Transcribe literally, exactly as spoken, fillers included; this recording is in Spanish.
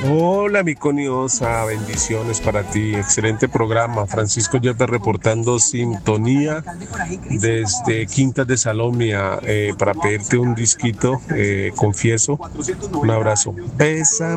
Hola, mi coniosa, bendiciones para ti. Excelente programa. Francisco Yepes reportando sintonía desde Quintas de Salomia eh, para pedirte un disquito, eh, confieso. Un abrazo. Besa.